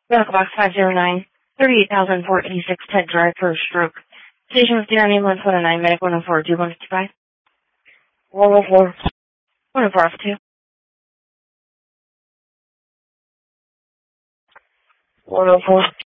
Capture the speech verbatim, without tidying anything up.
Medical box five zero nine, thirty-eight thousand four hundred eighty-six Ted Drive for a stroke. Station with D R ambulance one oh nine, medic one oh four, do one fifty-five. one oh four. one oh four off two. one oh four.